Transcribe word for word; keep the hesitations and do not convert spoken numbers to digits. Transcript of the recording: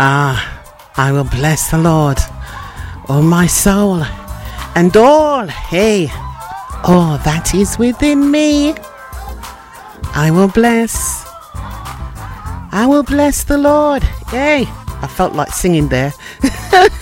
Ah, I will bless the Lord, oh my soul, and all, hey, all that is within me. I will bless, I will bless the Lord. Hey, I felt like singing there.